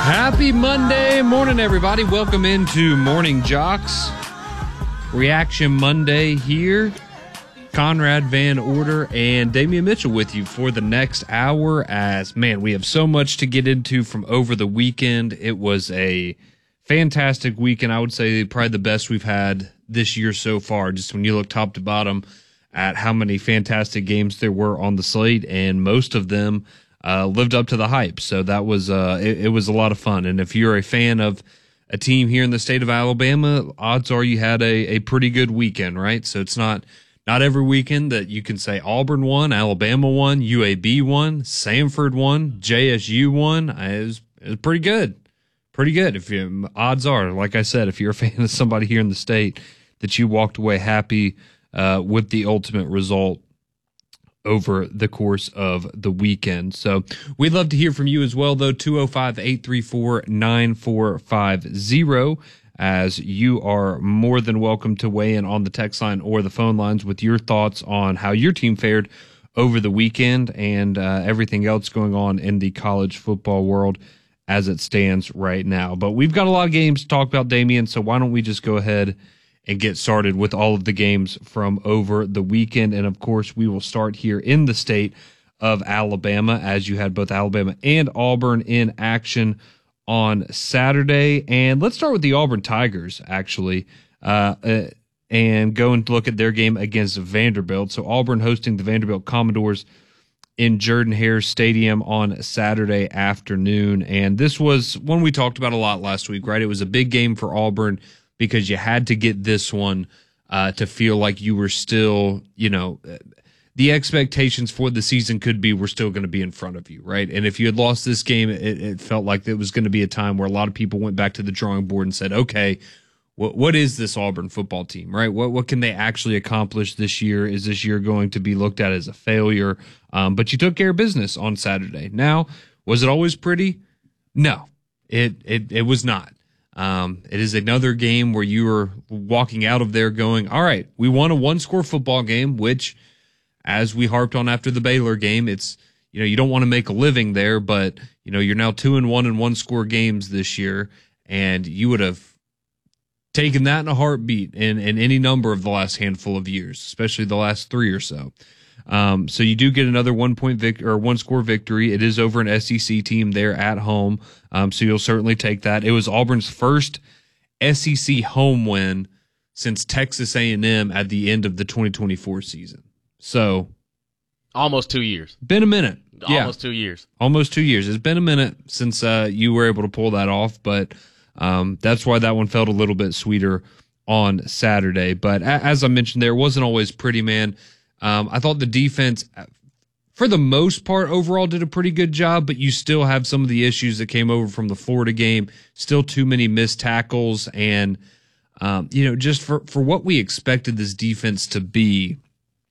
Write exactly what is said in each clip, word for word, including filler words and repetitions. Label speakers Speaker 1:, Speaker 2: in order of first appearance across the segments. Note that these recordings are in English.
Speaker 1: Happy Monday morning, everybody. Welcome into Morning Jocks. Reaction Monday here. Conrad Van Order and Damian Mitchell with you for the next hour as, man, we have so much to get into from over the weekend. It was a fantastic weekend. I would say probably the best we've had this year so far, just when you look top to bottom at how many fantastic games there were on the slate, and most of them uh, lived up to the hype. So that was uh, it, it was a lot of fun. And if you're a fan of a team here in the state of Alabama, odds are you had a, a pretty good weekend, right? So it's not not every weekend that you can say Auburn won, Alabama won, U A B won, Samford won, J S U won. It was, it was pretty good. Pretty good. If you, odds are, like I said, if you're a fan of somebody here in the state, that you walked away happy uh, with the ultimate result over the course of the weekend. So we'd love to hear from you as well, though. two oh five, eight three four, nine four five zero, as you are more than welcome to weigh in on the text line or the phone lines with your thoughts on how your team fared over the weekend and uh, everything else going on in the college football world as it stands right now. But we've got a lot of games to talk about, Damian, so why don't we just go ahead and get started with all of the games from over the weekend. And, of course, we will start here in the state of Alabama, as you had both Alabama and Auburn in action on Saturday. And let's start with the Auburn Tigers, actually, uh, uh, and go and look at their game against Vanderbilt. So Auburn hosting the Vanderbilt Commodores in Jordan-Hare Stadium on Saturday afternoon. And this was one we talked about a lot last week, right? It was a big game for Auburn because you had to get this one uh, to feel like you were still, you know, the expectations for the season could be we're still going to be in front of you, right? And if you had lost this game, it, it felt like it was going to be a time where a lot of people went back to the drawing board and said, okay, what what is this Auburn football team, right? What what can they actually accomplish this year? Is this year going to be looked at as a failure? Um, but you took care of business on Saturday. Now, was it always pretty? No, it it it was not. Um, it is another game where you are walking out of there going, all right, we won a one-score football game, which, as we harped on after the Baylor game, it's, you know, you don't want to make a living there, but, you know, you're now two and one in one-score games this year, and you would have taken that in a heartbeat in, in any number of the last handful of years, especially the last three or so. Um, so you do get another one point vic- or one score victory. It is over an S E C team there at home. Um, so you'll certainly take that. It was Auburn's first S E C home win since Texas A and M at the end of the twenty twenty-four season. So
Speaker 2: almost two years.
Speaker 1: Been a minute.
Speaker 2: Almost
Speaker 1: yeah.
Speaker 2: two years.
Speaker 1: Almost two years. It's been a minute since uh, you were able to pull that off, but um, that's why that one felt a little bit sweeter on Saturday. But a- as I mentioned there, it wasn't always pretty, man. Um, I thought the defense, for the most part, overall did a pretty good job, but you still have some of the issues that came over from the Florida game. Still too many missed tackles, and um, you know, just for, for what we expected this defense to be,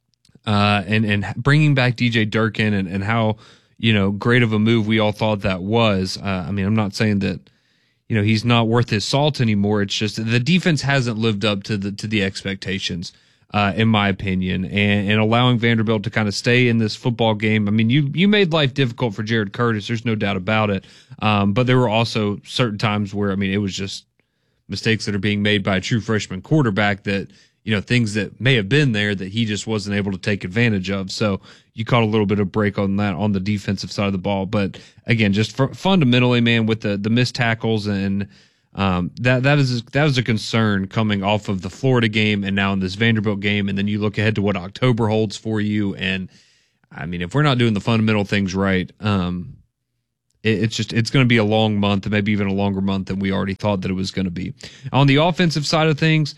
Speaker 1: uh, and and bringing back D J Durkin and, and how, you know, great of a move we all thought that was. Uh, I mean, I'm not saying that, you know, he's not worth his salt anymore. It's just the defense hasn't lived up to the to the expectations. Uh, in my opinion, and, and allowing Vanderbilt to kind of stay in this football game. I mean, you you made life difficult for Jared Curtis. There's no doubt about it. Um, but there were also certain times where, I mean, it was just mistakes that are being made by a true freshman quarterback that, you know, things that may have been there that he just wasn't able to take advantage of. So you caught a little bit of break on that on the defensive side of the ball. But again, just for, fundamentally, man, with the, the missed tackles and Um, that that is that was a concern coming off of the Florida game and now in this Vanderbilt game, and then you look ahead to what October holds for you. And I mean, if we're not doing the fundamental things right, um, it, it's just it's going to be a long month, and maybe even a longer month than we already thought that it was going to be. On the offensive side of things,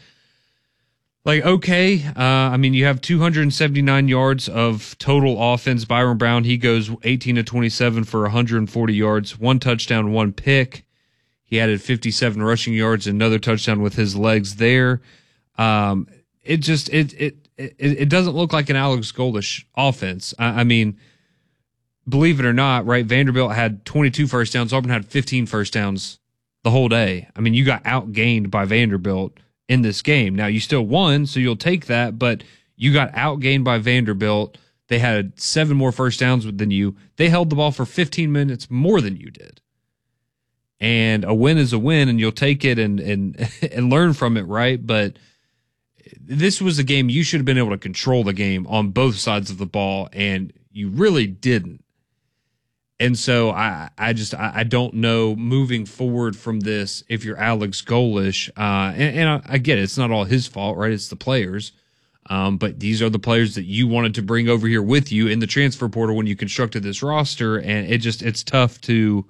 Speaker 1: like okay, uh, I mean, you have two hundred seventy-nine yards of total offense. Byron Brown, he goes eighteen to twenty-seven for one hundred forty yards, one touchdown, one pick. He added fifty-seven rushing yards, another touchdown with his legs there. Um, it just it, it it it doesn't look like an Alex Goldish offense. I, I mean, believe it or not, right? Vanderbilt had twenty-two first downs. Auburn had fifteen first downs the whole day. I mean, you got outgained by Vanderbilt in this game. Now you still won, so you'll take that, but you got outgained by Vanderbilt. They had seven more first downs than you. They held the ball for fifteen minutes more than you did. and a win is a win, and you'll take it and and and learn from it, right? But this was a game you should have been able to control the game on both sides of the ball, and you really didn't. And so I, I just I, I don't know moving forward from this if you're Alex Golesh, uh, and, and I, I get it, it's not all his fault, right? It's the players, um, but these are the players that you wanted to bring over here with you in the transfer portal when you constructed this roster, and it just it's tough to.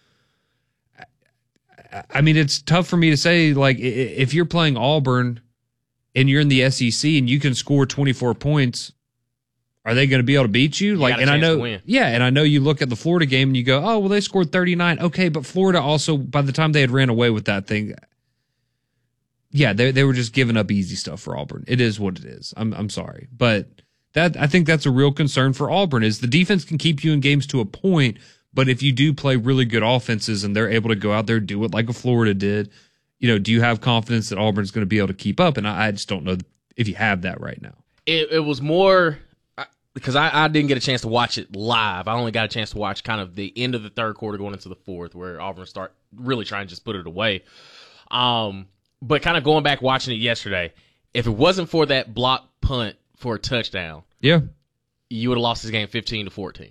Speaker 1: I mean, it's tough for me to say, like, if you're playing Auburn and you're in the S E C and you can score twenty-four points. Are they going to be able to beat you?
Speaker 2: You
Speaker 1: like,
Speaker 2: got a
Speaker 1: and I
Speaker 2: chance
Speaker 1: know,
Speaker 2: to win.
Speaker 1: yeah, and I know you look at the Florida game and you go, oh, well, they scored thirty-nine. Okay, but Florida also, by the time they had ran away with that thing, yeah, they they were just giving up easy stuff for Auburn. It is what it is. I'm I'm sorry, but that I think that's a real concern for Auburn is the defense can keep you in games to a point, but if you do play really good offenses and they're able to go out there and do it like a Florida did, you know, do you have confidence that Auburn's going to be able to keep up? And I, I just don't know if you have that right now.
Speaker 2: It, it was more. Because I, I didn't get a chance to watch it live. I only got a chance to watch kind of the end of the third quarter going into the fourth where Auburn start really trying to just put it away. Um, but kind of going back watching it yesterday, if it wasn't for that block punt for a touchdown,
Speaker 1: yeah,
Speaker 2: you would have lost this game fifteen to fourteen.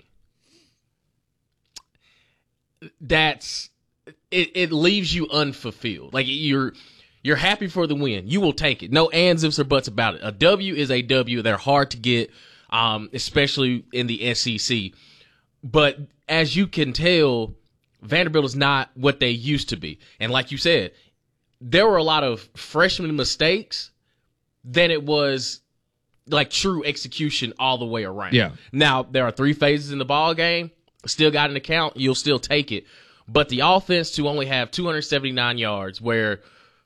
Speaker 2: That's it, it leaves you unfulfilled. Like you're you're happy for the win. You will take it. No ands, ifs, or buts about it. A W is a W. They're hard to get. Um, especially in the S E C. But as you can tell, Vanderbilt is not what they used to be. And like you said, there were a lot of freshman mistakes than it was like true execution all the way around.
Speaker 1: Yeah.
Speaker 2: Now, there are three phases in the ball game. Still got an account. You'll still take it. But the offense to only have two hundred seventy-nine yards where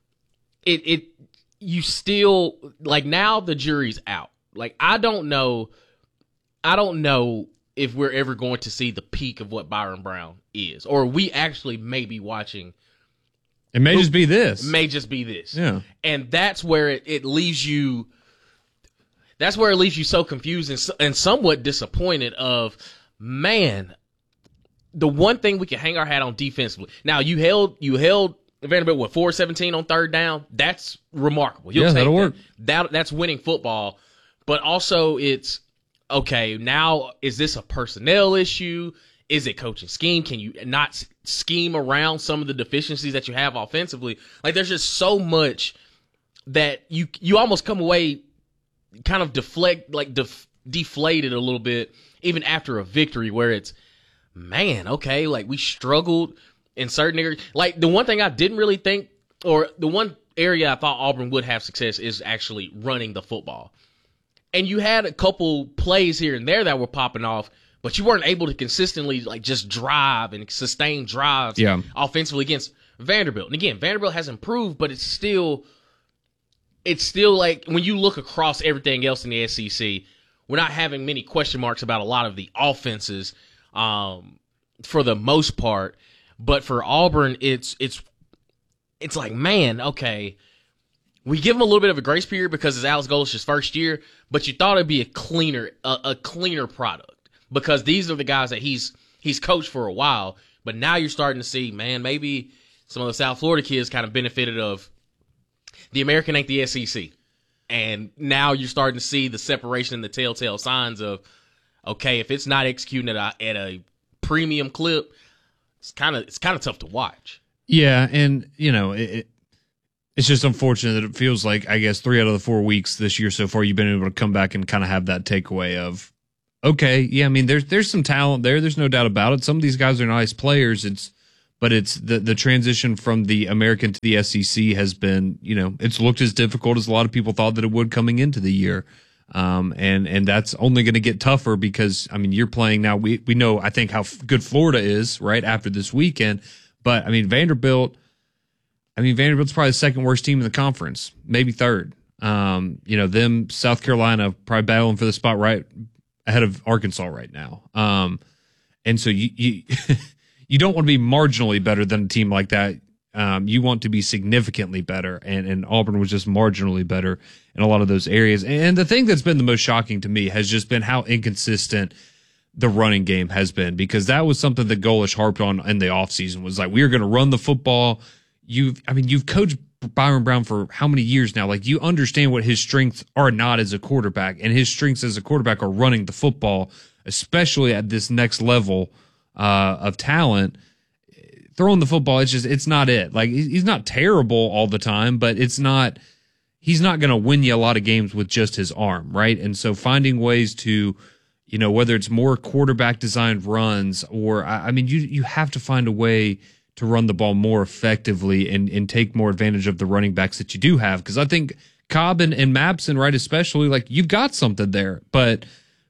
Speaker 2: it, it you still, like now the jury's out. Like, I don't know, I don't know if we're ever going to see the peak of what Byron Brown is, or we actually may be watching.
Speaker 1: It may just be this.
Speaker 2: It may just be this.
Speaker 1: Yeah.
Speaker 2: And that's where it, it leaves you, that's where it leaves you so confused and, and somewhat disappointed of, man, the one thing we can hang our hat on defensively. Now, you held, you held Vanderbilt with four seventeen on third down. That's remarkable. You'll
Speaker 1: yeah,
Speaker 2: take
Speaker 1: that'll
Speaker 2: that.
Speaker 1: work.
Speaker 2: That, that's winning football. But also it's, okay, now is this a personnel issue? Is it coaching scheme? Can you not scheme around some of the deficiencies that you have offensively? Like there's just so much that you you almost come away kind of deflect, like def, deflated a little bit even after a victory where it's, man, okay, like we struggled in certain areas. Like the one thing I didn't really think, or the one area I thought Auburn would have success is actually running the football. And you had a couple plays here and there that were popping off, but you weren't able to consistently like just drive and sustain drives
Speaker 1: yeah.
Speaker 2: offensively against Vanderbilt. And again, Vanderbilt has improved, but it's still, it's still like when you look across everything else in the S E C, we're not having many question marks about a lot of the offenses um, for the most part. But for Auburn, it's it's it's like, man, okay. We give him a little bit of a grace period because it's Alex Golesh's first year, but you thought it'd be a cleaner, a, a cleaner product because these are the guys that he's he's coached for a while. But now you're starting to see, man, maybe some of the South Florida kids kind of benefited of the American ain't the S E C, and now you're starting to see the separation and the telltale signs of, okay, if it's not executing at a, at a premium clip, it's kind of it's kind of tough to watch.
Speaker 1: Yeah, and you know it. it It's just unfortunate that it feels like, I guess, three out of the four weeks this year so far, you've been able to come back and kind of have that takeaway of, okay, yeah, I mean, there's there's some talent there. There's no doubt about it. Some of these guys are nice players. It's, but it's the the transition from the American to the S E C has been, you know, it's looked as difficult as a lot of people thought that it would coming into the year. Um, and and that's only going to get tougher because, I mean, you're playing now. We we know, I think, how good Florida is right after this weekend. But, I mean, Vanderbilt. I mean, Vanderbilt's probably the second worst team in the conference, maybe third. Um, you know, them, South Carolina, probably battling for the spot right ahead of Arkansas right now. Um, and so you you, you don't want to be marginally better than a team like that. Um, you want to be significantly better, and, and Auburn was just marginally better in a lot of those areas. And the thing that's been the most shocking to me has just been how inconsistent the running game has been, because that was something that Golesh harped on in the offseason, was like, we are going to run the football. You've, I mean, you've coached Byron Brown for how many years now? Like, you understand what his strengths are not as a quarterback, and his strengths as a quarterback are running the football, especially at this next level uh, of talent. Throwing the football, it's just, it's not it. Like, he's not terrible all the time, but it's not, he's not going to win you a lot of games with just his arm, right? And so finding ways to, you know, whether it's more quarterback designed runs or, I mean, you you have to find a way to run the ball more effectively and, and take more advantage of the running backs that you do have. Because I think Cobb and, and Mabson, right, especially, like, you've got something there. But,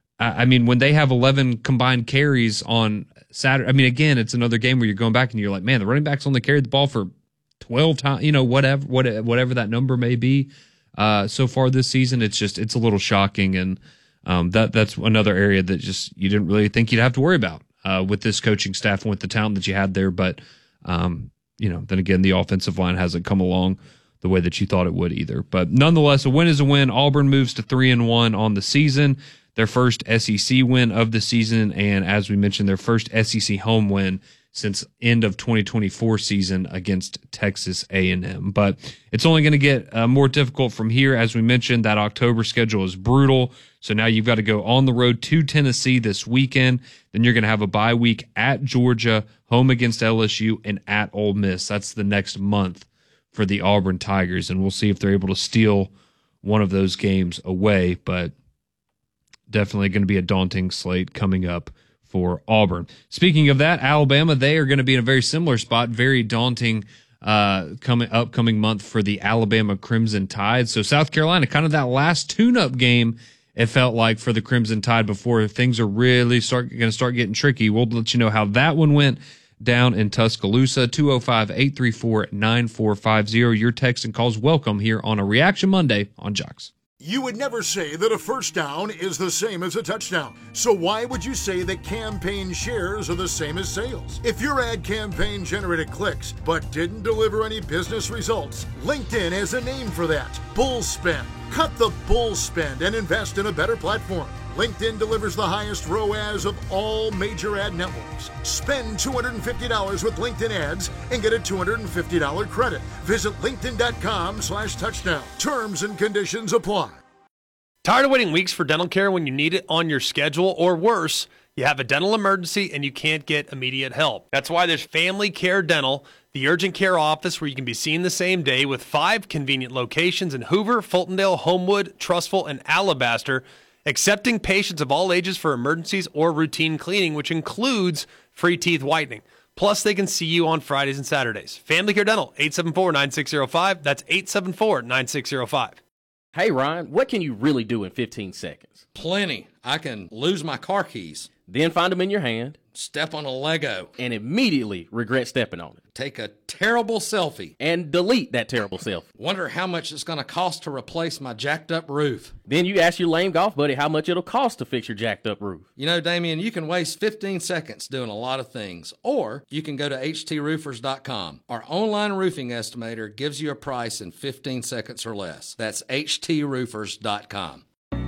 Speaker 1: I mean, when they have eleven combined carries on Saturday, I mean, again, it's another game where you're going back and you're like, man, the running backs only carried the ball for twelve times, you know, whatever, whatever that number may be uh, so far this season. It's just, it's a little shocking. And, Um, that that's another area that just you didn't really think you'd have to worry about uh, with this coaching staff and with the talent that you had there. But, um, you know, then again, the offensive line hasn't come along the way that you thought it would either. But nonetheless, a win is a win. Auburn moves to three and one on the season, their first S E C win of the season, and as we mentioned, their first S E C home win since end of twenty twenty-four season against Texas A and M. But it's only going to get uh, more difficult from here. As we mentioned, that October schedule is brutal. So now you've got to go on the road to Tennessee this weekend. Then you're going to have a bye week at Georgia, home against L S U, and at Ole Miss. That's the next month for the Auburn Tigers, and we'll see if they're able to steal one of those games away. But definitely going to be a daunting slate coming up for Auburn. Speaking of that, Alabama, they are going to be in a very similar spot, very daunting uh, coming upcoming month for the Alabama Crimson Tide. So South Carolina, kind of that last tune-up game, it felt like, for the Crimson Tide before things are really start going to start getting tricky. We'll let you know how that one went down in Tuscaloosa. two oh five, eight three four, nine four five oh. Your text and calls welcome here on a Reaction Monday on Jocks.
Speaker 3: You would never say that a first down is the same as a touchdown. So why would you say that campaign shares are the same as sales? If your ad campaign generated clicks but didn't deliver any business results, LinkedIn has a name for that: bull spend. Cut the bull spend and invest in a better platform. LinkedIn delivers the highest R O A S of all major ad networks. Spend two hundred fifty dollars with LinkedIn ads and get a two hundred fifty dollars credit. Visit linkedin.com slash touchdown. Terms and conditions apply.
Speaker 4: Tired of waiting weeks for dental care when you need it on your schedule, or worse, you have a dental emergency and you can't get immediate help? That's why there's Family Care Dental, the urgent care office where you can be seen the same day, with five convenient locations in Hoover, Fultondale, Homewood, Trussville, and Alabaster, accepting patients of all ages for emergencies or routine cleaning, which includes free teeth whitening. Plus, they can see you on Fridays and Saturdays. Family Care Dental, eight seven four, nine six zero five. That's eight seven four, nine six zero five.
Speaker 2: Hey, Ryan, what can you really do in fifteen seconds?
Speaker 5: Plenty. I can lose my car keys.
Speaker 2: Then find them in your hand.
Speaker 5: Step on a Lego.
Speaker 2: And immediately regret stepping on it.
Speaker 5: Take a terrible selfie.
Speaker 2: And delete that terrible selfie.
Speaker 5: Wonder how much it's going to cost to replace my jacked up roof.
Speaker 2: Then you ask your lame golf buddy how much it'll cost to fix your jacked up roof.
Speaker 5: You know, Damian, you can waste fifteen seconds doing a lot of things. Or you can go to H T roofers dot com. Our online roofing estimator gives you a price in fifteen seconds or less. That's H T roofers dot com.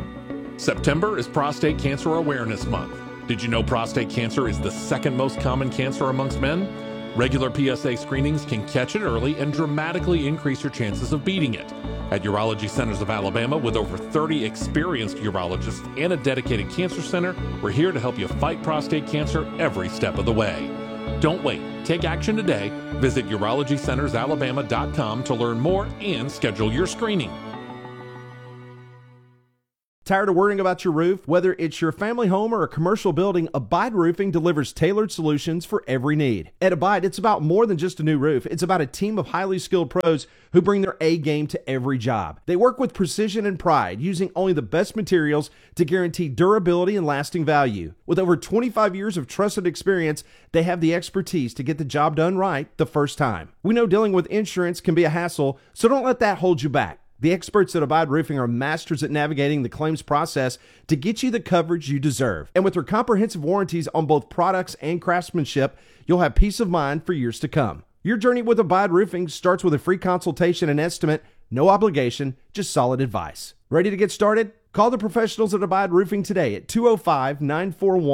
Speaker 6: September is Prostate Cancer Awareness Month. Did you know prostate cancer is the second most common cancer amongst men? Regular P S A screenings can catch it early and dramatically increase your chances of beating it. At Urology Centers of Alabama, with over thirty experienced urologists and a dedicated cancer center, we're here to help you fight prostate cancer every step of the way. Don't wait. Take action today. Visit urology centers alabama dot com to learn more and schedule your screening.
Speaker 7: Tired of worrying about your roof? Whether it's your family home or a commercial building, Abide Roofing delivers tailored solutions for every need. At Abide, it's about more than just a new roof. It's about a team of highly skilled pros who bring their A game to every job. They work with precision and pride, using only the best materials to guarantee durability and lasting value. With over twenty-five years of trusted experience, they have the expertise to get the job done right the first time. We know dealing with insurance can be a hassle, so don't let that hold you back. The experts at Abide Roofing are masters at navigating the claims process to get you the coverage you deserve. And with their comprehensive warranties on both products and craftsmanship, you'll have peace of mind for years to come. Your journey with Abide Roofing starts with a free consultation and estimate, no obligation, just solid advice. Ready to get started? Call the professionals at Abide Roofing today at two oh five, nine four one,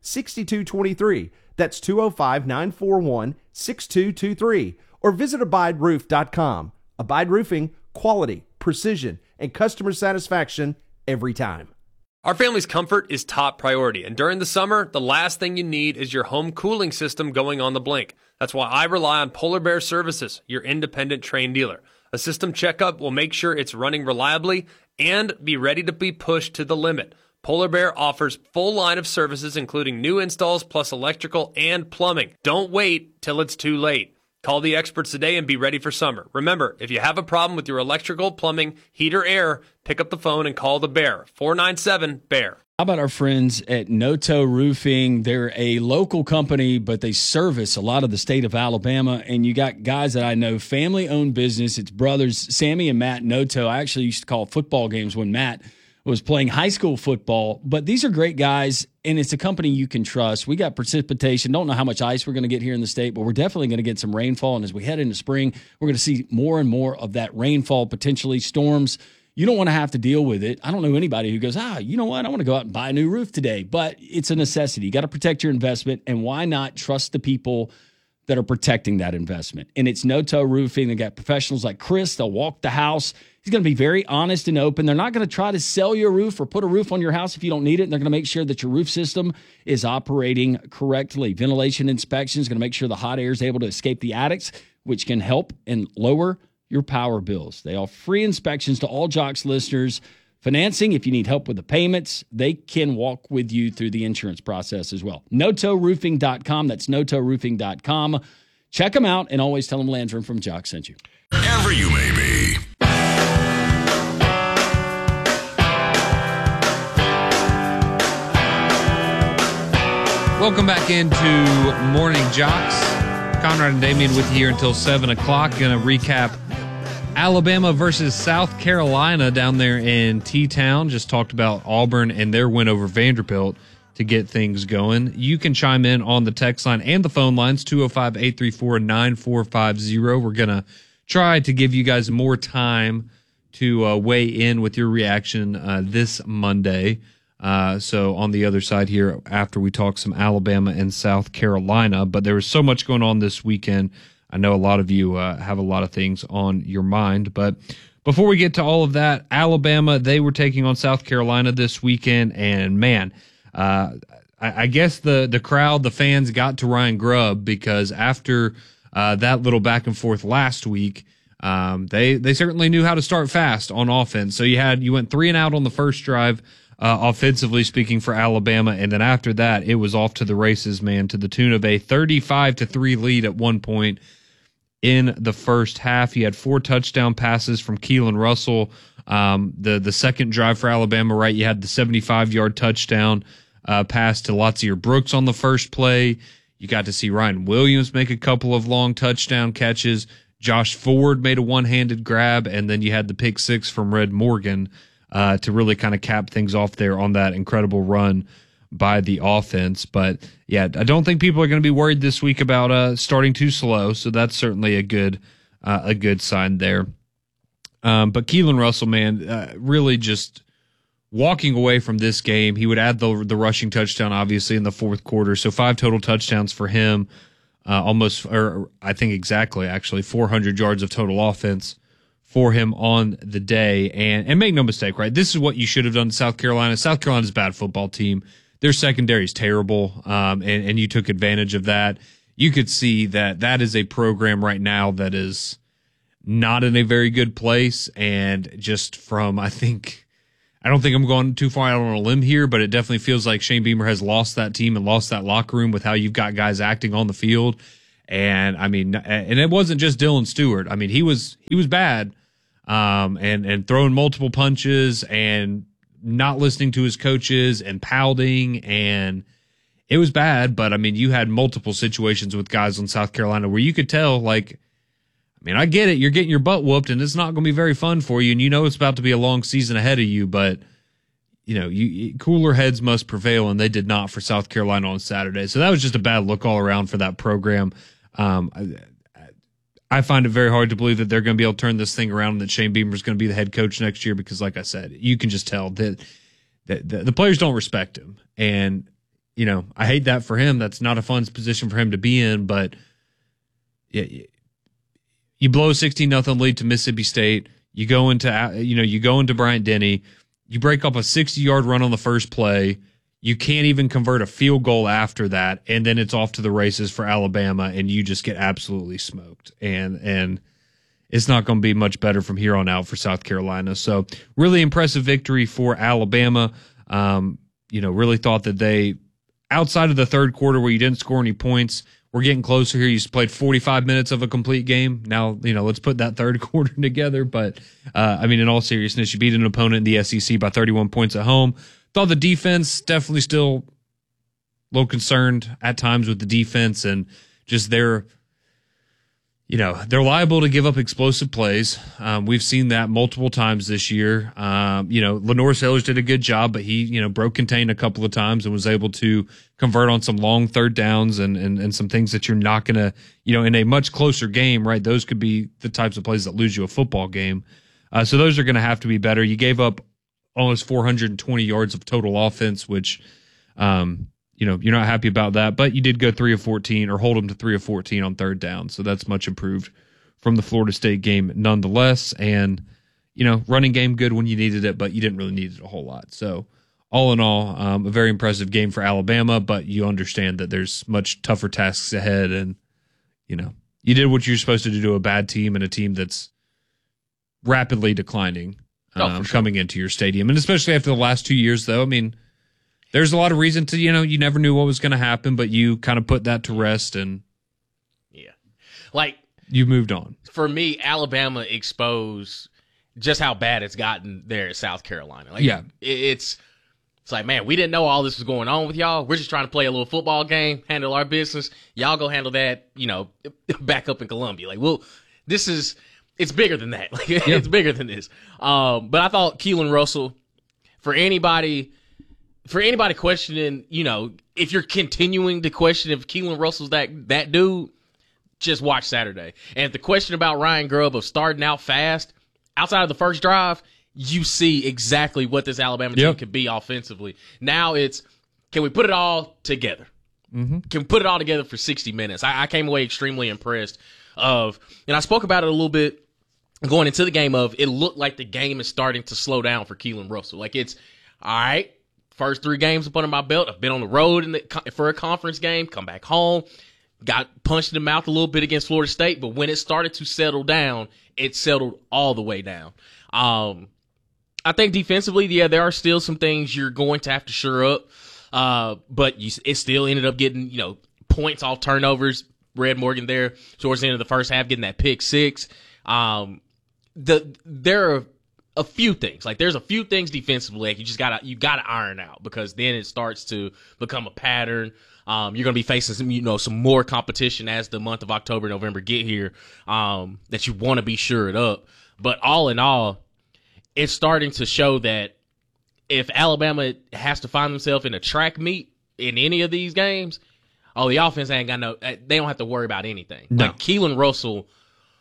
Speaker 7: six two two three. That's two oh five, nine four one, six two two three. Or visit abide roof dot com. Abide Roofing, quality, precision, and customer satisfaction every time.
Speaker 4: Our family's comfort is top priority, and during the summer, the last thing you need is your home cooling system going on the blink. That's why I rely on Polar Bear Services, your independent Trane dealer. A system checkup will make sure it's running reliably and be ready to be pushed to the limit. Polar Bear offers full line of services, including new installs plus electrical and plumbing. Don't wait till it's too late. Call the experts today and be ready for summer. Remember, if you have a problem with your electrical, plumbing, heat, or air, pick up the phone and call the Bear. four nine seven, B E A R.
Speaker 8: How about our friends at Noto Roofing? They're a local company, but they service a lot of the state of Alabama. And you got guys that I know, family-owned business. It's brothers, Sammy and Matt Noto. I actually used to call football games when Matt was playing high school football. But these are great guys, and it's a company you can trust. We got precipitation. Don't know how much ice we're going to get here in the state, but we're definitely going to get some rainfall. And as we head into spring, we're going to see more and more of that rainfall, potentially storms. You don't want to have to deal with it. I don't know anybody who goes, ah, you know what? I want to go out and buy a new roof today. But it's a necessity. You got to protect your investment, and why not trust the people that are protecting that investment? And it's Noto Roofing. They got professionals like Chris. They'll walk the house. He's going to be very honest and open. They're not going to try to sell you a roof or put a roof on your house if you don't need it. And they're going to make sure that your roof system is operating correctly. Ventilation inspection is going to make sure the hot air is able to escape the attics, which can help and lower your power bills. They offer free inspections to all Jocks listeners. Financing, if you need help with the payments, they can walk with you through the insurance process as well. Noto Roofing dot com. That's Noto Roofing dot com. Check them out, and always tell them Landrum from Jocks sent you.
Speaker 9: Wherever you may be.
Speaker 1: Welcome back into Morning Jocks. Conrad and Damian with you here until seven o'clock. Going to recap Alabama versus South Carolina down there in T-Town. Just talked about Auburn and their win over Vanderbilt to get things going. You can chime in on the text line and the phone lines, two oh five, eight three four, nine four five oh. We're going to try to give you guys more time to uh, weigh in with your reaction uh, this Monday. Uh, so on the other side here, after we talk some Alabama and South Carolina, but there was so much going on this weekend. I know a lot of you uh, have a lot of things on your mind, but before we get to all of that, Alabama, they were taking on South Carolina this weekend, and man, uh, I, I guess the, the crowd, the fans got to Ryan Grubb because after uh, that little back and forth last week, um, they, they certainly knew how to start fast on offense. So you had, you went three and out on the first drive, Uh, offensively speaking for Alabama, and then after that, it was off to the races, man, to the tune of a thirty-five to three lead at one point in the first half. He had four touchdown passes from Keelan Russell. Um, the the second drive for Alabama, right, you had the seventy-five-yard touchdown uh, pass to Latsier Brooks on the first play. You got to see Ryan Williams make a couple of long touchdown catches. Josh Ford made a one-handed grab, and then you had the pick six from Red Morgan Uh, to really kind of cap things off there on that incredible run by the offense. But, yeah, I don't think people are going to be worried this week about uh, starting too slow, so that's certainly a good uh, a good sign there. Um, but Keelan Russell, man, uh, really just walking away from this game. He would add the, the rushing touchdown, obviously, in the fourth quarter, so five total touchdowns for him, uh, almost, or I think exactly, actually, four hundred yards of total offense for him on the day. And and make no mistake, right? This is what you should have done to South Carolina. South Carolina's a bad football team. Their secondary is terrible, um, and, and you took advantage of that. You could see that that is a program right now that is not in a very good place. And just from, I think, I don't think I'm going too far out on a limb here, but it definitely feels like Shane Beamer has lost that team and lost that locker room with how you've got guys acting on the field. And I mean, and it wasn't just Dylan Stewart. I mean, he was he was bad, um, and and throwing multiple punches and not listening to his coaches and pouting, and it was bad. But I mean, you had multiple situations with guys on South Carolina where you could tell, like, I mean, I get it, you're getting your butt whooped, and it's not going to be very fun for you, and you know it's about to be a long season ahead of you, but you know, you, cooler heads must prevail, and they did not for South Carolina on Saturday. So that was just a bad look all around for that program. Um, I, I find it very hard to believe that they're going to be able to turn this thing around and that Shane Beamer is going to be the head coach next year because, like I said, you can just tell that, that the, the players don't respect him. And you know, I hate that for him. That's not a fun position for him to be in, but yeah, you blow a sixteen nothing lead to Mississippi State. You go into, you know, you go into Bryant-Denny. You break up a sixty-yard run on the first play. You can't even convert a field goal after that, and then it's off to the races for Alabama, and you just get absolutely smoked. And and it's not going to be much better from here on out for South Carolina. So really impressive victory for Alabama. Um, you know, really thought that they, outside of the third quarter where you didn't score any points, we're getting closer here. You played forty-five minutes of a complete game. Now, you know, let's put that third quarter together. But, uh, I mean, in all seriousness, you beat an opponent in the S E C by thirty-one points at home. Thought the defense definitely still a little concerned at times with the defense and just their, you know, they're liable to give up explosive plays. Um, we've seen that multiple times this year. Um, you know, Lenore Sailors did a good job, but he, you know, broke contain a couple of times and was able to convert on some long third downs and, and, and some things that you're not going to, you know, in a much closer game, right? Those could be the types of plays that lose you a football game. Uh, so those are going to have to be better. You gave up almost four hundred twenty yards of total offense, which, um, you know, you're not happy about that, but you did go three of fourteen or hold them to three of fourteen on third down. So that's much improved from the Florida State game nonetheless. And, you know, running game good when you needed it, but you didn't really need it a whole lot. So all in all, um, a very impressive game for Alabama, but you understand that there's much tougher tasks ahead. And, you know, you did what you're supposed to do to a bad team and a team that's rapidly declining um, oh, sure. coming into your stadium. And especially after the last two years, though, I mean, there's a lot of reason to, you know, you never knew what was going to happen, but you kind of put that to rest and
Speaker 2: yeah, like
Speaker 1: you moved on.
Speaker 2: For me, Alabama exposed just how bad it's gotten there at South Carolina. Like,
Speaker 1: yeah,
Speaker 2: it, it's it's like, man, we didn't know all this was going on with y'all. We're just trying to play a little football game, handle our business. Y'all go handle that, you know, back up in Columbia. Like, well, this is it's bigger than that. Like, yeah. It's bigger than this. Um, but I thought Keelan Russell, for anybody. For anybody questioning, you know, if you're continuing to question if Keelan Russell's that that dude, just watch Saturday. And if the question about Ryan Grubb of starting out fast, outside of the first drive, you see exactly what this Alabama team yep. could be offensively. Now it's, can we put it all together?
Speaker 1: Mm-hmm.
Speaker 2: Can we put it all together for sixty minutes? I, I came away extremely impressed of, and I spoke about it a little bit going into the game of, it looked like the game is starting to slow down for Keelan Russell. Like it's, all right, first three games up under my belt. I've been on the road in the, for a conference game, come back home, got punched in the mouth a little bit against Florida State. But when it started to settle down, it settled all the way down. Um, I think defensively, yeah, there are still some things you're going to have to shore up. Uh, but you, it still ended up getting, you know, points off turnovers. Red Morgan there towards the end of the first half getting that pick six. Um, the there are a few things. Like there's a few things defensively like you just gotta you gotta iron out because then it starts to become a pattern. Um, you're gonna be facing some you know some more competition as the month of October, November get here. Um, that you want to be shored up. But all in all, it's starting to show that if Alabama has to find themselves in a track meet in any of these games, oh, the offense ain't got no. They don't have to worry about anything.
Speaker 1: No.
Speaker 2: Like Keelan Russell,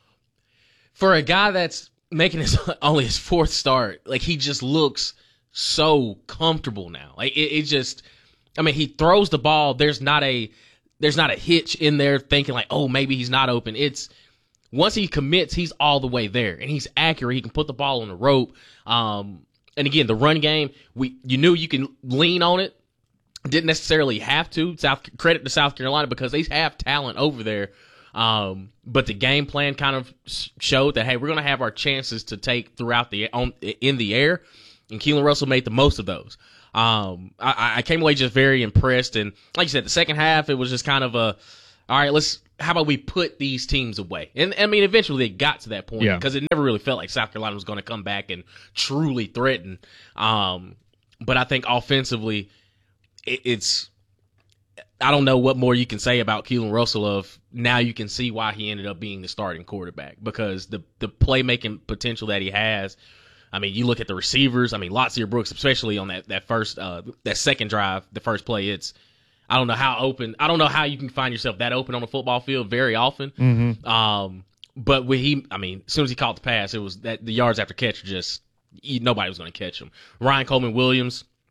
Speaker 2: for a guy that's making his only his fourth start, like he just looks so comfortable now. Like it, it just, I mean, he throws the ball. There's not a, there's not a hitch in there thinking like, oh, maybe he's not open. It's once he commits, he's all the way there and he's accurate. He can put the ball on the rope. Um, and again, the run game, we you knew you can lean on it. Didn't necessarily have to. South credit to South Carolina because they have talent over there. Um, but the game plan kind of showed that, hey, we're going to have our chances to take throughout the on in the air, and Keelan Russell made the most of those. Um, I, I came away just very impressed, and like you said, the second half it was just kind of a, all right, let's how about we put these teams away? And I mean, eventually they got to that point because yeah. it never really felt like South Carolina was going to come back and truly threaten. Um, but I think offensively, it, it's. I don't know what more you can say about Keelan Russell of now you can see why he ended up being the starting quarterback because the the playmaking potential that he has. I mean, you look at the receivers. I mean, Latsier Brooks, especially on that, that first uh, that second drive, the first play, it's I don't know how open. I don't know how you can find yourself that open on a football field very often.
Speaker 1: Mm-hmm.
Speaker 2: Um, but when he, I mean, as soon as he caught the pass, it was that the yards after catch just nobody was going to catch him. Ryan Coleman Williams.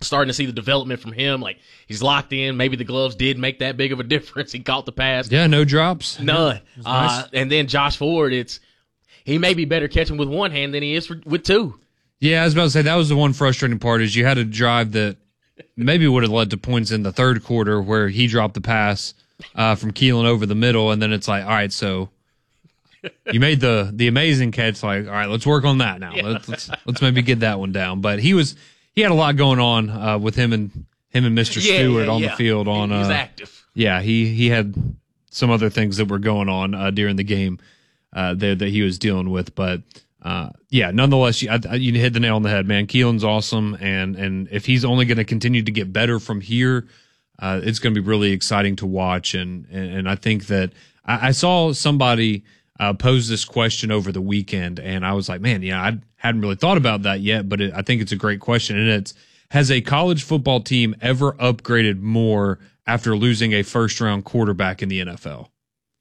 Speaker 2: starting to see the development from him. Like, he's locked in. Maybe the gloves did make that big of a difference. He caught the pass.
Speaker 1: Yeah, no drops.
Speaker 2: None.
Speaker 1: Nice.
Speaker 2: Uh, and then Josh Ford, it's he may be better catching with one hand than he is for, with two.
Speaker 1: Yeah, I was about to say that was the one frustrating part is you had a drive that maybe would have led to points in the third quarter where he dropped the pass uh, from Keelan over the middle, and then it's like, all right, so you made the the amazing catch. Like, all right, let's work on that now. Yeah. Let's, let's let's maybe get that one down. But he was he had a lot going on uh, with him and him and Mister
Speaker 2: Yeah,
Speaker 1: Stewart
Speaker 2: yeah,
Speaker 1: on
Speaker 2: yeah.
Speaker 1: the field. On
Speaker 2: he was
Speaker 1: uh,
Speaker 2: active.
Speaker 1: Yeah, he he had some other things that were going on uh, during the game uh, there that he was dealing with, but. Uh, yeah, nonetheless, you, I, you hit the nail on the head, man. Keelan's awesome, and and if he's only going to continue to get better from here, uh, it's going to be really exciting to watch. And and, and I think that I, I saw somebody uh, pose this question over the weekend, and I was like, man, yeah, I hadn't really thought about that yet, but it, I think it's a great question. And it's, has a college football team ever upgraded more after losing a first round quarterback in the N F L?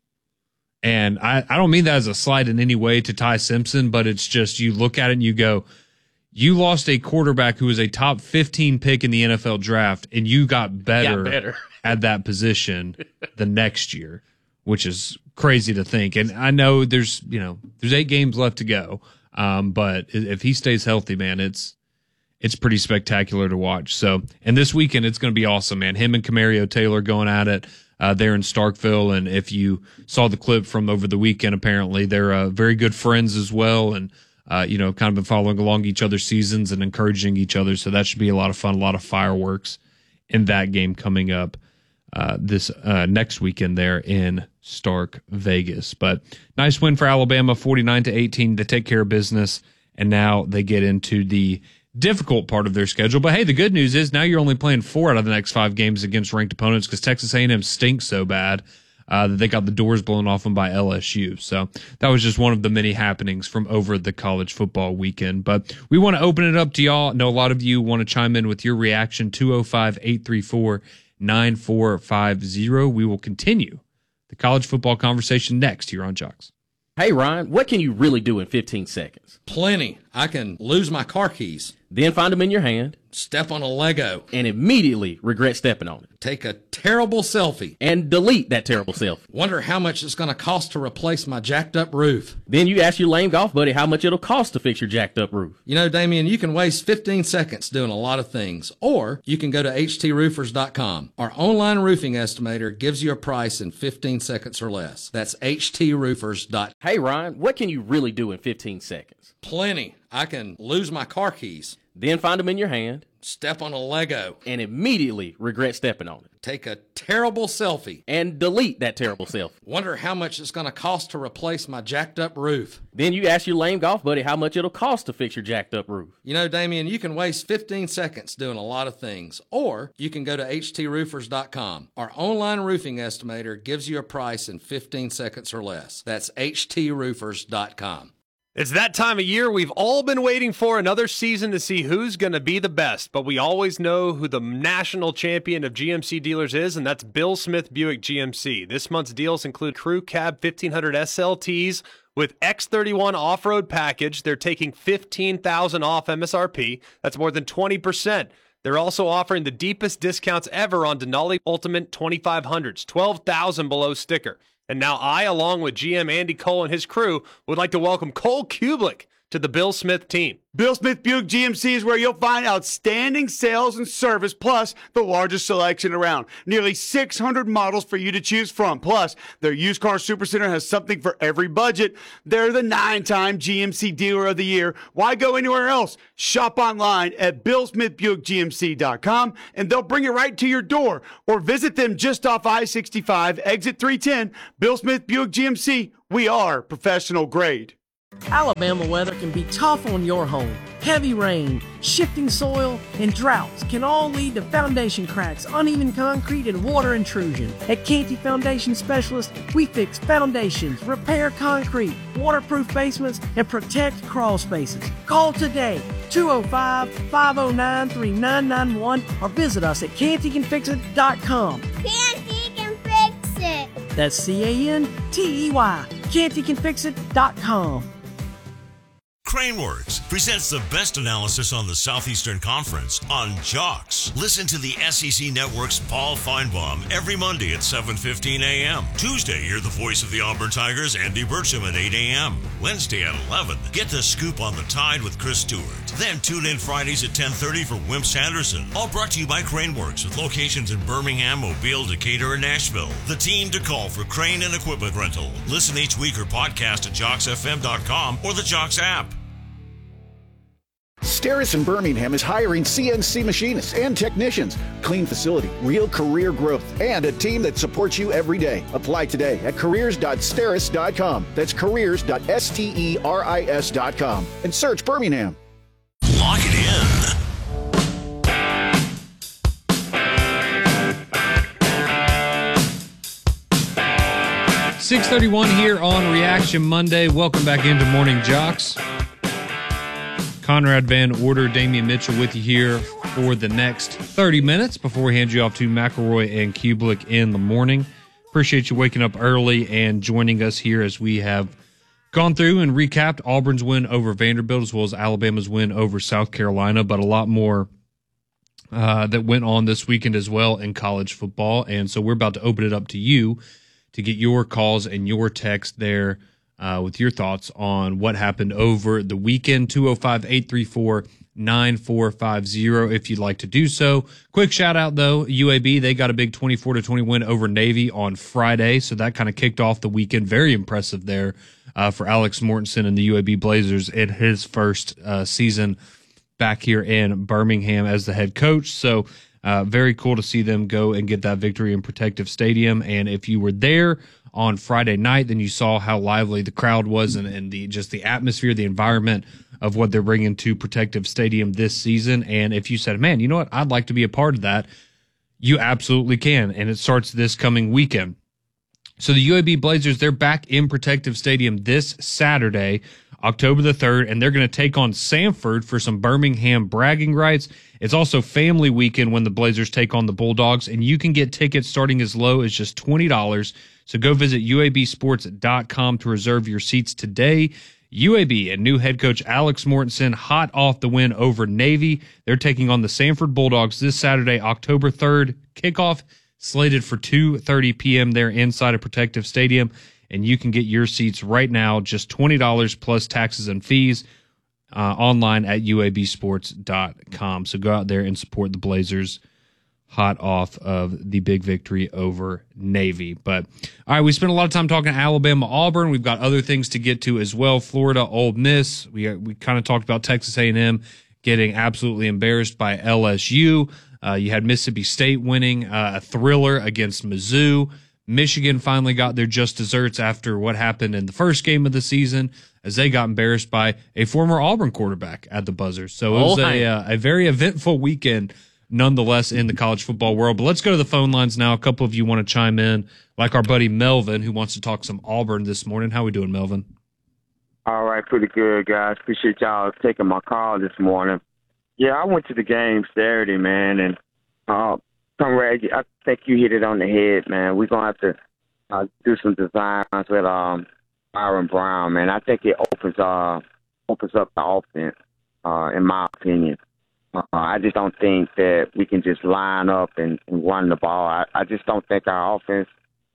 Speaker 1: And I, I don't mean that as a slight in any way to Ty Simpson, but it's just you look at it and you go, you lost a quarterback who was a top fifteen pick in the N F L draft, and you got better,
Speaker 2: got better.
Speaker 1: at that position the next year, which is crazy to think. And I know there's, you know, there's eight games left to go. Um, but if he stays healthy, man, it's, it's pretty spectacular to watch. So, and this weekend, it's going to be awesome, man. Him and Camario Taylor going at it. Uh, there in Starkville, and if you saw the clip from over the weekend, apparently they're uh, very good friends as well, and uh, you know, kind of been following along each other's seasons and encouraging each other. So that should be a lot of fun, a lot of fireworks in that game coming up uh, this uh, next weekend there in Stark Vegas. But nice win for Alabama, forty-nine to eighteen, to take care of business, and now they get into the difficult part of their schedule. But hey, the good news is now you're only playing four out of the next five games against ranked opponents because Texas A and M stinks so bad uh, that they got the doors blown off them by L S U. So that was just one of the many happenings from over the college football weekend. But we want to open it up to y'all. I know a lot of you want to chime in with your reaction, two oh five, eight three four, nine four five zero. We will continue the college football conversation next here on Jocks.
Speaker 10: Hey, Ryan, what can you really do in fifteen seconds?
Speaker 5: Plenty. I can lose my car keys,
Speaker 10: Then find them in your hand
Speaker 5: step on a Lego,
Speaker 10: and immediately regret stepping on it.
Speaker 5: take a terrible selfie,
Speaker 10: And delete that terrible selfie.
Speaker 5: wonder how much it's going to cost to replace my jacked up roof.
Speaker 10: Then you ask your lame golf buddy how much it'll cost to fix your jacked up roof.
Speaker 5: You know, Damien, you can waste fifteen seconds doing a lot of things, or you can go to H T roofers dot com. Our online roofing estimator gives you a price in fifteen seconds or less. That's H T roofers dot com.
Speaker 10: Hey, Ryan, what can you really do in fifteen seconds?
Speaker 5: Plenty. I can lose my car keys,
Speaker 10: Then find them in your hand
Speaker 5: step on a Lego,
Speaker 10: and immediately regret stepping on it.
Speaker 5: take a terrible selfie,
Speaker 10: And delete that terrible selfie.
Speaker 5: wonder how much it's going to cost to replace my jacked up roof.
Speaker 10: Then you ask your lame golf buddy how much it'll cost to fix your jacked up roof.
Speaker 5: You know, Damien, you can waste fifteen seconds doing a lot of things, or you can go to H T roofers dot com. Our online roofing estimator gives you a price in fifteen seconds or less. That's H T roofers dot com.
Speaker 4: It's that time of year we've all been waiting for, another season to see who's going to be the best. But we always know who the national champion of G M C dealers is, and that's Bill Smith Buick G M C. This month's deals include Crew Cab fifteen hundred S L Ts with X thirty-one off-road package. They're taking fifteen thousand dollars off M S R P. That's more than twenty percent. They're also offering the deepest discounts ever on Denali Ultimate twenty-five hundreds, twelve thousand dollars below sticker. And now I, along with G M Andy Cole and his crew, would like to welcome Cole Kublik to the Bill Smith team.
Speaker 11: Bill Smith Buick G M C is where you'll find outstanding sales and service, plus the largest selection around. Nearly six hundred models for you to choose from. Plus, their used car supercenter has something for every budget. They're the nine-time G M C Dealer of the Year. Why go anywhere else? Shop online at bill smith buick g m c dot com, and they'll bring it right to your door. Or visit them just off I sixty-five, exit three ten. Bill Smith Buick G M C. We are professional grade.
Speaker 12: Alabama weather can be tough on your home. Heavy rain, shifting soil, and droughts can all lead to foundation cracks, uneven concrete, and water intrusion. At Canty Foundation Specialists, we fix foundations, repair concrete, waterproof basements, and protect crawl spaces. Call today, two oh five, five oh nine, three nine nine one, or visit us at canty can fix it dot com.
Speaker 13: Canty can fix it.
Speaker 12: That's C A N T E Y, canty can fix it dot com.
Speaker 9: Craneworks presents the best analysis on the Southeastern Conference on Jocks. Listen to the S E C Network's Paul Feinbaum every Monday at seven fifteen a.m. Tuesday, hear the voice of the Auburn Tigers, Andy Burcham, at eight a.m. Wednesday at eleven, get the scoop on the Tide with Chris Stewart. Then tune in Fridays at ten thirty for Wimps Henderson. All brought to you by Craneworks with locations in Birmingham, Mobile, Decatur, and Nashville. The team to call for crane and equipment rental. Listen each week or podcast at jocks f m dot com or the Jocks app.
Speaker 14: Steris in Birmingham is hiring C N C machinists and technicians. Clean facility, real career growth, and a team that supports you every day. Apply today at careers dot steris dot com. That's careers dot steris dot com. And search Birmingham.
Speaker 9: Lock it in.
Speaker 1: six thirty-one here on Reaction Monday. Welcome back into Morning Jocks. Conrad Van Order, Damian Mitchell with you here for the next thirty minutes before we hand you off to McElroy and Kublik in the morning. Appreciate you waking up early and joining us here as we have gone through and recapped Auburn's win over Vanderbilt as well as Alabama's win over South Carolina, but a lot more uh, that went on this weekend as well in college football. And so we're about to open it up to you to get your calls and your text there uh, with your thoughts on what happened over the weekend. two oh five, eight three four, nine four five zero if you'd like to do so. Quick shout out though, U A B, they got a big twenty-four to twenty win over Navy on Friday, so that kind of kicked off the weekend. Very impressive there uh, for Alex Mortensen and the U A B Blazers in his first uh, season back here in Birmingham as the head coach. So uh, very cool to see them go and get that victory in Protective Stadium. And if you were there on Friday night, then you saw how lively the crowd was and, and the just the atmosphere, the environment of what they're bringing to Protective Stadium this season. And if you said, man, you know what, I'd like to be a part of that, you absolutely can. And it starts this coming weekend. So the U A B Blazers, they're back in Protective Stadium this Saturday, October the third, and they're going to take on Samford for some Birmingham bragging rights. It's also family weekend when the Blazers take on the Bulldogs, and you can get tickets starting as low as just twenty dollars. So go visit U A B sports dot com to reserve your seats today. U A B and new head coach Alex Mortensen, hot off the win over Navy. They're taking on the Samford Bulldogs this Saturday, October third. Kickoff slated for two thirty p.m. there inside of Protective Stadium. And you can get your seats right now, just twenty dollars plus taxes and fees, uh, online at U A B sports dot com. So go out there and support the Blazers, hot off of the big victory over Navy. But, all right, we spent a lot of time talking Alabama, Auburn. We've got other things to get to as well. Florida, Ole Miss. We we kind of talked about Texas A and M getting absolutely embarrassed by L S U. Uh, you had Mississippi State winning uh, a thriller against Mizzou. Michigan finally got their just desserts after what happened in the first game of the season as they got embarrassed by a former Auburn quarterback at the buzzer. So it was
Speaker 2: oh,
Speaker 1: a, uh, a very eventful weekend nonetheless in the college football world. But let's go to the phone lines now. A couple of you want to chime in, like our buddy Melvin, who wants to talk some Auburn this morning. How we doing, Melvin?
Speaker 15: All right, pretty good, guys. Appreciate y'all taking my call this morning. Yeah, I went to the game Saturday, man, and uh, Conrad, I think you hit it on the head, man. We're going to have to uh, do some designs with um, Byron Brown, man. I think it opens uh, opens up the offense, uh, in my opinion. Uh, I just don't think that we can just line up and, and run the ball. I, I just don't think our offense,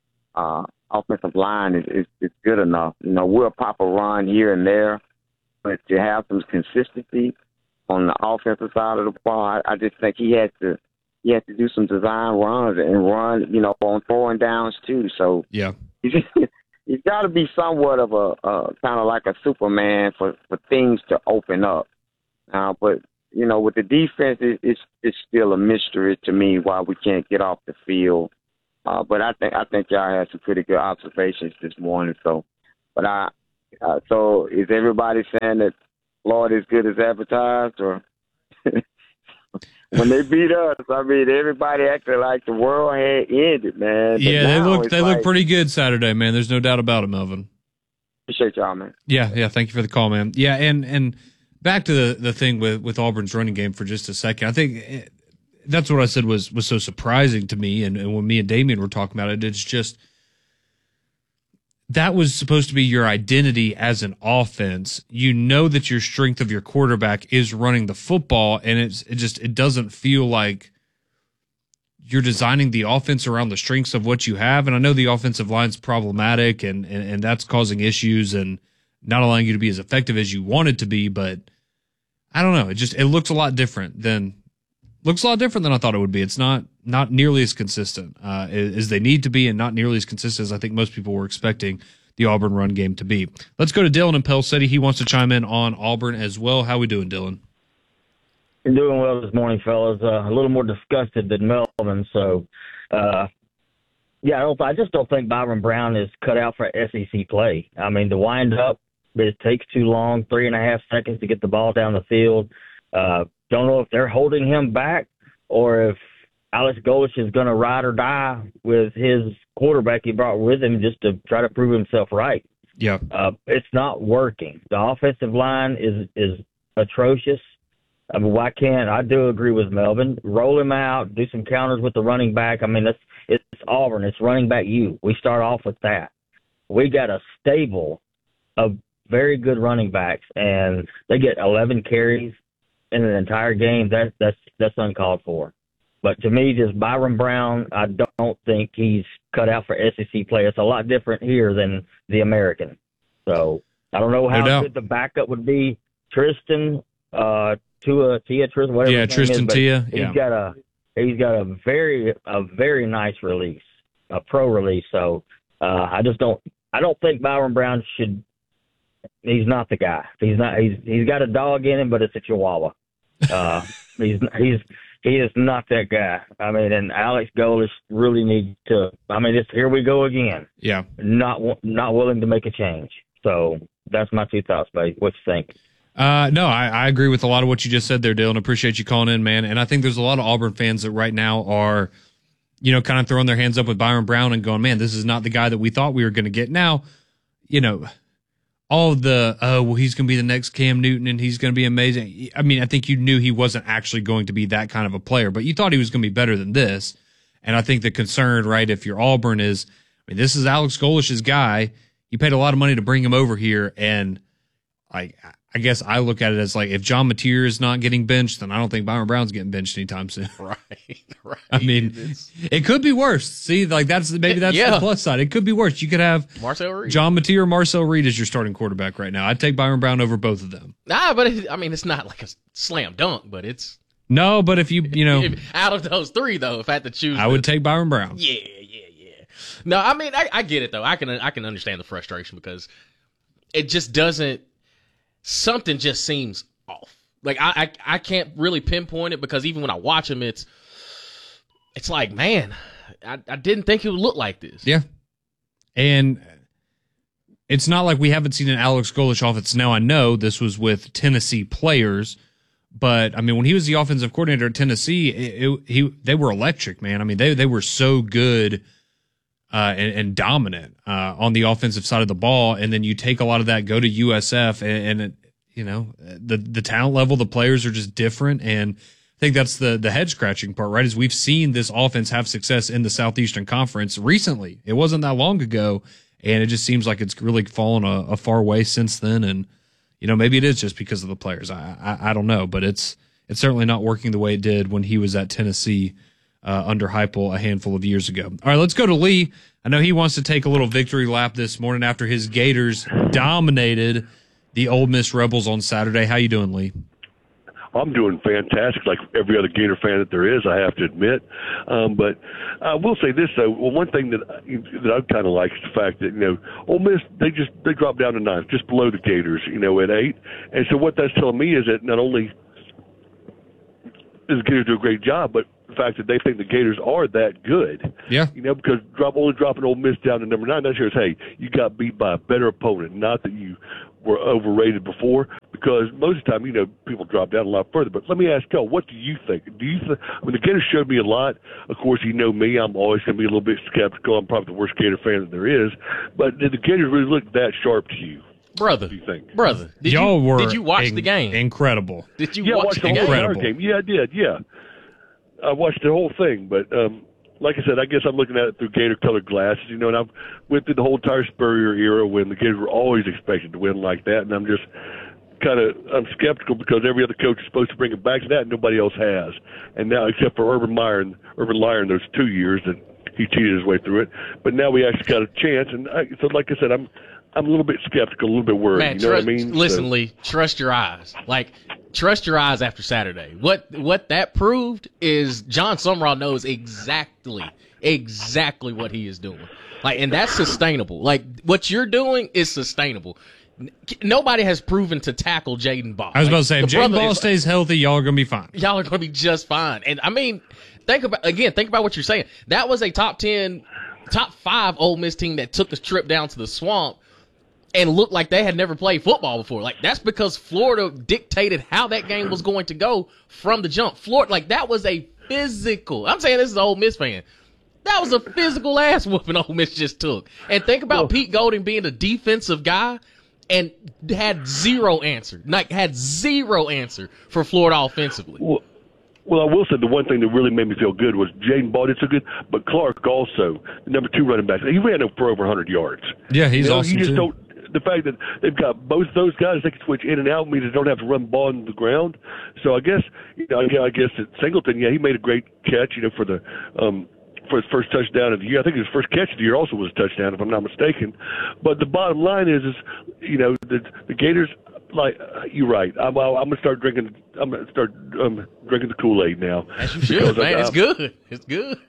Speaker 15: uh, offensive line is, is, is good enough. You know, we'll pop a run here and there, but to have some consistency on the offensive side of the ball, I, I just think he had to he had to do some design runs and run, you know, on throwing downs too. So
Speaker 1: yeah,
Speaker 15: he's, he's got to be somewhat of a uh, kind of like a Superman for, for things to open up. Uh, but you know, with the defense, it, it's it's still a mystery to me why we can't get off the field. Uh, but I think I think y'all had some pretty good observations this morning. So, but I uh, so is everybody saying that Florida is good as advertised, or when they beat us? I mean, everybody acted like the world had ended, man. But
Speaker 1: yeah, they look they
Speaker 15: like,
Speaker 1: look pretty good Saturday, man. There's no doubt about it, Melvin.
Speaker 15: Appreciate y'all, man.
Speaker 1: Yeah, yeah. Thank you for the call, man. Yeah, and and back to the the thing with with Auburn's running game for just a second. I think it, that's what I said was was so surprising to me, and, and when me and Damian were talking about it, it's just that was supposed to be your identity as an offense. You know that your strength of your quarterback is running the football, and it's it just it doesn't feel like you're designing the offense around the strengths of what you have. And I know the offensive line's problematic, and and, and that's causing issues and not allowing you to be as effective as you wanted to be. But I don't know. It just it looks a lot different than looks a lot different than I thought it would be. It's not not nearly as consistent uh, as they need to be, and not nearly as consistent as I think most people were expecting the Auburn run game to be. Let's go to Dylan in Pell City. He wants to chime in on Auburn as well. How we doing, Dylan?
Speaker 16: You're doing well this morning, fellas. Uh, a little more disgusted than Melvin. So, uh, yeah, I don't. I just don't think Byron Brown is cut out for S E C play. I mean, to wind up, it takes too long, three and a half seconds to get the ball down the field. Uh, don't know if they're holding him back or if Alex Golesh is going to ride or die with his quarterback he brought with him just to try to prove himself right.
Speaker 1: Yeah,
Speaker 16: uh, it's not working. The offensive line is is atrocious. I mean, why can't I do agree with Melvin? Roll him out, do some counters with the running back. I mean, it's it's Auburn. It's running back you. We start off with that. We got a stable of very good running backs, and they get eleven carries in an entire game. That that's that's uncalled for. But to me, just Byron Brown, I don't think he's cut out for S E C play. It's a lot different here than the American. So I don't know how
Speaker 1: No
Speaker 16: good the backup would be. Tristan. Uh, Tua, Tia, Tristan, whatever.
Speaker 1: Yeah,
Speaker 16: his name
Speaker 1: Tristan
Speaker 16: is,
Speaker 1: Tia.
Speaker 16: He's
Speaker 1: Yeah.
Speaker 16: got a he's got a very a very nice release, a pro release. So uh, I just don't I don't think Byron Brown should. He's not the guy. He's not. He's he's got a dog in him, but it's a Chihuahua. Uh, he's he's he is not that guy. I mean, and Alex Golesh really needs to. I mean, it's here we go again.
Speaker 1: Yeah,
Speaker 16: not not willing to make a change. So that's my two thoughts, buddy. What you think?
Speaker 1: Uh, no, I, I agree with a lot of what you just said there, Dylan. Appreciate you calling in, man. And I think there's a lot of Auburn fans that right now are, you know, kind of throwing their hands up with Byron Brown and going, man, this is not the guy that we thought we were going to get. Now, you know, all of the, oh, well, he's going to be the next Cam Newton and he's going to be amazing. I mean, I think you knew he wasn't actually going to be that kind of a player, but you thought he was going to be better than this. And I think the concern, right, if you're Auburn is, I mean, this is Alex Golesh's guy. You paid a lot of money to bring him over here, and like, I guess I look at it as like if John Mateer is not getting benched, then I don't think Byron Brown's getting benched anytime soon.
Speaker 2: Right, right.
Speaker 1: I mean, it's, it could be worse. See, like that's maybe that's
Speaker 2: yeah.
Speaker 1: the plus side. It could be worse. You could have
Speaker 2: Marcel Reed.
Speaker 1: John Mateer or Marcel Reed as your starting quarterback right now. I'd take Byron Brown over both of them.
Speaker 2: Nah, but it, I mean, it's not like a slam dunk, but it's
Speaker 1: no. But if you you know
Speaker 2: if, out of those three though, if I had to choose,
Speaker 1: I would take Byron Brown.
Speaker 2: Yeah, yeah, yeah. No, I mean, I, I get it though. I can I can understand the frustration because it just doesn't. Something just seems off. Like I, I, I can't really pinpoint it because even when I watch him, it's, it's like, man, I, I didn't think he would look like this.
Speaker 1: Yeah, and it's not like we haven't seen an Alex Golesh offense. Now I know this was with Tennessee players, but I mean when he was the offensive coordinator at Tennessee, it, it, he they were electric, man. I mean they they were so good. Uh, and, and dominant uh, on the offensive side of the ball, and then you take a lot of that, go to U S F, and, and it, you know the the talent level, the players are just different, and I think that's the the head scratching part, right? Is we've seen this offense have success in the Southeastern Conference recently. It wasn't that long ago, and it just seems like it's really fallen a, a far way since then. And you know maybe it is just because of the players. I I, I don't know, but it's it's certainly not working the way it did when he was at Tennessee. Uh, under Heupel a handful of years ago. All right, let's go to Lee. I know he wants to take a little victory lap this morning after his Gators dominated the Ole Miss Rebels on Saturday. How you doing, Lee?
Speaker 17: I'm doing fantastic, like every other Gator fan that there is, I have to admit. Um, but I will say this, though. Well, one thing that that I kind of like is the fact that, you know, Ole Miss, they just they dropped down to ninth, just below the Gators, you know, at eight. And so what that's telling me is that not only does the Gators do a great job, but the fact that they think the Gators are that good.
Speaker 1: Yeah.
Speaker 17: You know, because drop only dropping Ole Miss down to number nine, that shows, hey, you got beat by a better opponent, not that you were overrated before, because most of the time, you know, people drop down a lot further. But let me ask y'all, what do you think? Do you th- I mean, the Gators showed me a lot. Of course, you know me. I'm always going to be a little bit skeptical. I'm probably the worst Gator fan that there is. But did the Gators really look that sharp to you?
Speaker 2: Brother,
Speaker 17: what do you think?
Speaker 2: Brother, did
Speaker 1: y'all
Speaker 2: you,
Speaker 1: were
Speaker 2: did you watch
Speaker 1: in-
Speaker 2: the game?
Speaker 1: Incredible.
Speaker 2: Did you
Speaker 17: yeah,
Speaker 2: watch
Speaker 17: I watched
Speaker 2: the
Speaker 17: the
Speaker 2: game?
Speaker 17: whole entire game? Yeah, I did, yeah. I watched the whole thing, but um, like I said, I guess I'm looking at it through Gator-colored glasses, you know, and I've went through the whole entire Spurrier era when the Gators were always expected to win like that, and I'm just kind of I'm skeptical because every other coach is supposed to bring it back to that, and nobody else has. And now, except for Urban Meyer and Urban Meyer in those two years that he cheated his way through it, but now we actually got a chance. And I, so, like I said, I'm I'm a little bit skeptical, a little bit worried.
Speaker 2: Man,
Speaker 17: you know
Speaker 2: trust,
Speaker 17: what I mean?
Speaker 2: Listen,
Speaker 17: so,
Speaker 2: Lee, trust your eyes. Like, trust your eyes after Saturday. What what that proved is John Summerall knows exactly, exactly what he is doing. Like, and that's sustainable. Like, what you're doing is sustainable. Nobody has proven to tackle Jaden Ball.
Speaker 1: I was
Speaker 2: like,
Speaker 1: about to say, if Jaden Ball
Speaker 2: is,
Speaker 1: stays healthy, y'all are going to be fine.
Speaker 2: Y'all are going to be just fine. And, I mean, think about, again, think about what you're saying. That was a top ten, top five Ole Miss team that took a trip down to the swamp and looked like they had never played football before. Like, that's because Florida dictated how that game was going to go from the jump. Florida, like, that was a physical. I'm saying this is an Ole Miss fan. That was a physical ass whooping Ole Miss just took. And think about well, Pete Golding being a defensive guy and had zero answer. Like, had zero answer for Florida offensively.
Speaker 17: Well, well, I will say the one thing that really made me feel good was Jaden Ball did so good, but Clark also, the number two running back, he ran up for over one hundred yards.
Speaker 1: Yeah, he's
Speaker 17: you know,
Speaker 1: awesome,
Speaker 17: you just
Speaker 1: too.
Speaker 17: Don't, the fact that they've got both those guys, they can switch in and out, means they don't have to run the ball on the ground. So I guess, you know, I guess that Singleton, yeah, he made a great catch, you know, for the um, for his first touchdown of the year. I think his first catch of the year also was a touchdown, if I'm not mistaken. But the bottom line is, is you know, the, the Gators, like, you're right. I'm, I'm going to start drinking. I'm going to start um, drinking the Kool-Aid now.
Speaker 2: As you should, man. I, it's good. It's good.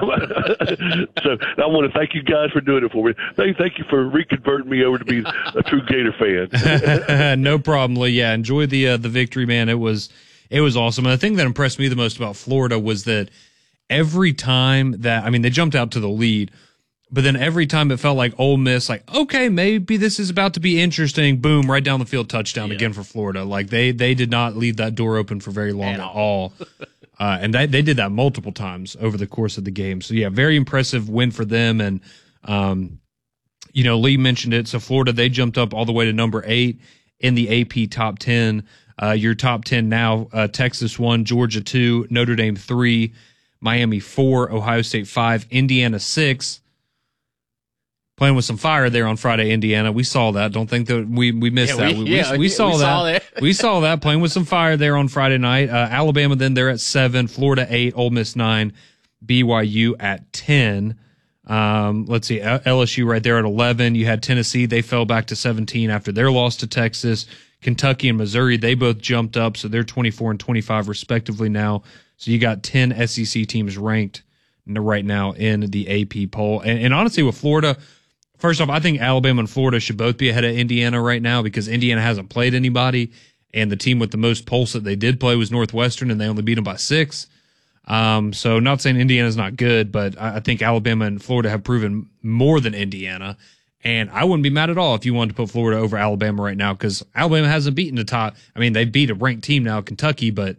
Speaker 17: So I want to thank you guys for doing it for me. Thank, thank you for reconverting me over to be a true Gator fan.
Speaker 1: No problem, Lee. Yeah, enjoy the uh, the victory, man. It was it was awesome. And the thing that impressed me the most about Florida was that every time that, I mean, they jumped out to the lead, but then every time it felt like Ole Miss, like, okay, maybe this is about to be interesting, boom, right down the field, touchdown yeah. again for Florida. Like, they they did not leave that door open for very long at, at all. uh, and they, they did that multiple times over the course of the game. So, yeah, very impressive win for them. And, um, you know, Lee mentioned it. So, Florida, they jumped up all the way to number eight in the A P top ten. Uh, your top ten now, uh, Texas one, Georgia two, Notre Dame three, Miami four, Ohio State five, Indiana six. Playing with some fire there on Friday, Indiana. We saw that. Don't think that we, we missed
Speaker 2: yeah,
Speaker 1: that.
Speaker 2: We,
Speaker 1: we,
Speaker 2: yeah,
Speaker 1: we, we saw
Speaker 2: we
Speaker 1: that.
Speaker 2: Saw that.
Speaker 1: we saw that. Playing with some fire there on Friday night. Uh, Alabama then they're at seven, Florida eight, Ole Miss nine, B Y U at ten. Um, let's see, L S U right there at eleven. You had Tennessee. They fell back to seventeen after their loss to Texas. Kentucky and Missouri, they both jumped up, so they're twenty-four and twenty-five respectively now. So you got ten S E C teams ranked right now in the A P poll. And, and honestly, with Florida, first off, I think Alabama and Florida should both be ahead of Indiana right now because Indiana hasn't played anybody, and the team with the most pulse that they did play was Northwestern, and they only beat them by six. Um, so not saying Indiana's not good, but I, I think Alabama and Florida have proven more than Indiana. And I wouldn't be mad at all if you wanted to put Florida over Alabama right now because Alabama hasn't beaten the top. I mean, they beat a ranked team now, Kentucky, but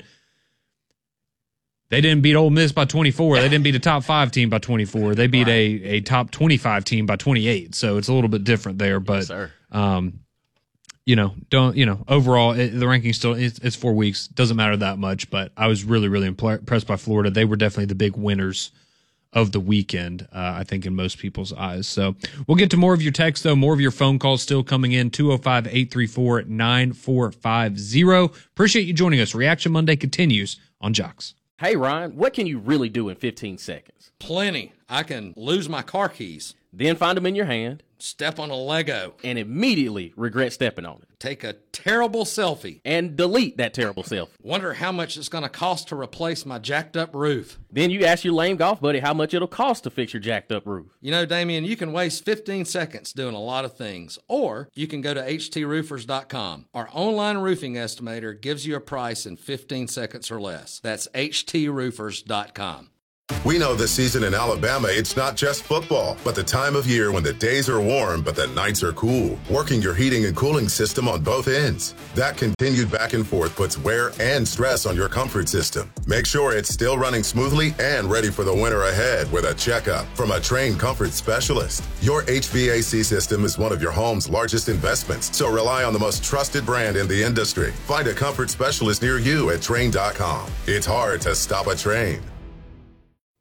Speaker 1: they didn't beat Ole Miss by twenty-four. They didn't beat a top five team by twenty-four. They beat right. a, a top twenty-five team by twenty-eight. So it's a little bit different there. But,
Speaker 2: yes,
Speaker 1: um, you know, don't, you know, overall, it, the ranking still, it's, it's four weeks. Doesn't matter that much. But I was really, really impressed by Florida. They were definitely the big winners of the weekend, uh, I think, in most people's eyes. So we'll get to more of your text, though. More of your phone calls still coming in. two oh five, eight three four, nine four five zero. Appreciate you joining us. Reaction Monday continues on Jocks.
Speaker 10: Hey, Ryan, what can you really do in fifteen seconds?
Speaker 5: Plenty. I can lose my car keys.
Speaker 10: Then find them in your hand.
Speaker 5: Step on a Lego.
Speaker 10: And immediately regret stepping on it.
Speaker 5: Take a terrible selfie.
Speaker 10: And delete that terrible selfie.
Speaker 5: Wonder how much it's going to cost to replace my jacked up roof.
Speaker 10: Then you ask your lame golf buddy how much it'll cost to fix your jacked up roof.
Speaker 5: You know, Damian, you can waste fifteen seconds doing a lot of things. Or you can go to H T roofers dot com. Our online roofing estimator gives you a price in fifteen seconds or less. That's H T roofers dot com.
Speaker 18: We know this season in Alabama, it's not just football, but the time of year when the days are warm, but the nights are cool. Working your heating and cooling system on both ends. That continued back and forth puts wear and stress on your comfort system. Make sure it's still running smoothly and ready for the winter ahead with a checkup from a trained comfort specialist. Your H V A C system is one of your home's largest investments, so rely on the most trusted brand in the industry. Find a comfort specialist near you at Trane dot com. It's hard to stop a train.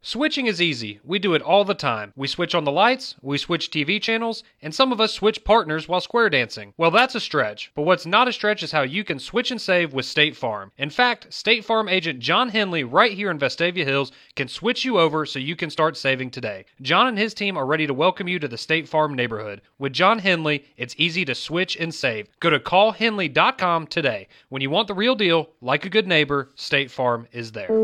Speaker 19: Switching is easy. We do it all the time. We switch on the lights, we switch T V channels, and some of us switch partners while square dancing. Well, that's a stretch. But what's not a stretch is how you can switch and save with State Farm. In fact, State Farm agent John Henley right here in Vestavia Hills can switch you over so you can start saving today. John and his team are ready to welcome you to the State Farm neighborhood. With John Henley, it's easy to switch and save. Go to call henley dot com today. When you want the real deal, like a good neighbor, State Farm is there.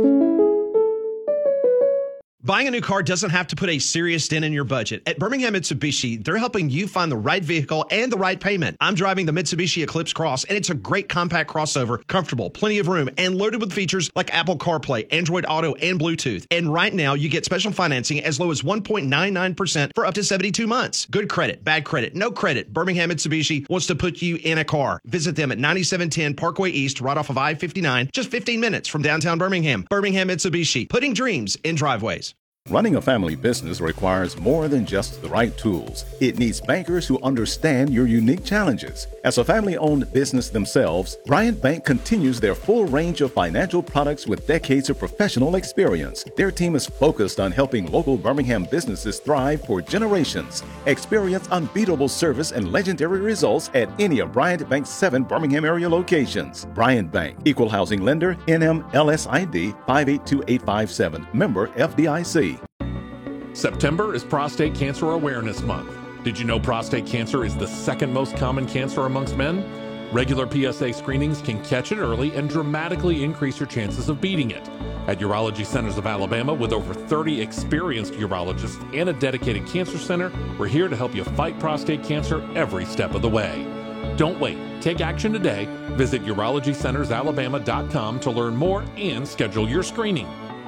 Speaker 20: Buying a new car doesn't have to put a serious dent in your budget. At Birmingham Mitsubishi, they're helping you find the right vehicle and the right payment. I'm driving the Mitsubishi Eclipse Cross, and it's a great compact crossover, comfortable, plenty of room, and loaded with features like Apple CarPlay, Android Auto, and Bluetooth. And right now, you get special financing as low as one point nine nine percent for up to seventy-two months. Good credit, bad credit, no credit. Birmingham Mitsubishi wants to put you in a car. Visit them at ninety-seven ten Parkway East, right off of I fifty-nine, just fifteen minutes from downtown Birmingham. Birmingham Mitsubishi, putting dreams in driveways.
Speaker 21: Running a family business requires more than just the right tools. It needs bankers who understand your unique challenges. As a family-owned business themselves, Bryant Bank continues their full range of financial products with decades of professional experience. Their team is focused on helping local Birmingham businesses thrive for generations. Experience unbeatable service and legendary results at any of Bryant Bank's seven Birmingham area locations. Bryant Bank, Equal Housing Lender, N M L S I D five eight two eight five seven, member F D I C.
Speaker 6: September is Prostate Cancer Awareness Month. Did you know prostate cancer is the second most common cancer amongst men? Regular P S A screenings can catch it early and dramatically increase your chances of beating it. At Urology Centers of Alabama, with over thirty experienced urologists and a dedicated cancer center, we're here to help you fight prostate cancer every step of the way. Don't wait. Take action today. Visit urology centers alabama dot com to learn more and schedule your screening.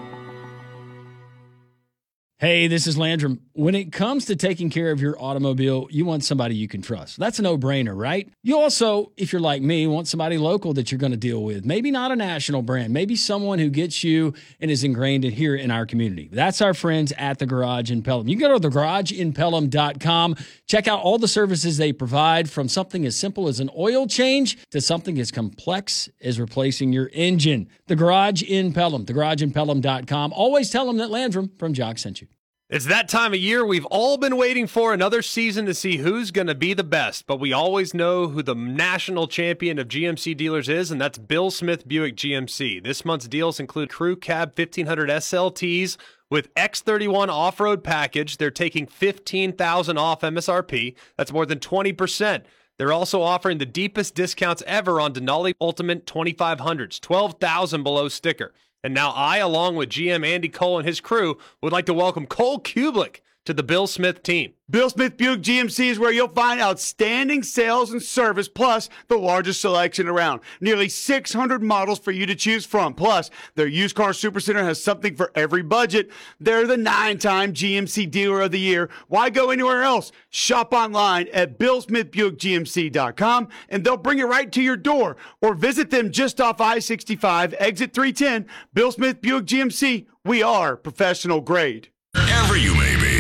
Speaker 8: Hey, this is Landrum. When it comes to taking care of your automobile, you want somebody you can trust. That's a no-brainer, right? You also, if you're like me, want somebody local that you're going to deal with. Maybe not a national brand. Maybe someone who gets you and is ingrained in here in our community. That's our friends at The Garage in Pelham. You can go to the garage in pelham dot com. Check out all the services they provide, from something as simple as an oil change to something as complex as replacing your engine. The Garage in Pelham, the garage in pelham dot com. Always tell them that Landrum from Jock sent you.
Speaker 4: It's that time of year we've all been waiting for, another season to see who's going to be the best. But we always know who the national champion of G M C dealers is, and that's Bill Smith Buick G M C. This month's deals include Crew Cab fifteen hundred S L Ts with X thirty-one off-road package. They're taking fifteen thousand dollars off M S R P. That's more than twenty percent. They're also offering the deepest discounts ever on Denali Ultimate twenty-five hundreds, twelve thousand dollars below sticker. And now I, along with G M Andy Cole and his crew, would like to welcome Cole Kublik to the Bill Smith team.
Speaker 11: Bill Smith Buick G M C is where you'll find outstanding sales and service, plus the largest selection around. Nearly six hundred models for you to choose from. Plus, their used car supercenter has something for every budget. They're the nine-time G M C Dealer of the Year. Why go anywhere else? Shop online at bill smith buick g m c dot com, and they'll bring it right to your door. Or visit them just off I sixty-five, exit three ten. Bill Smith Buick G M C. We are professional grade.
Speaker 9: Ever you may be.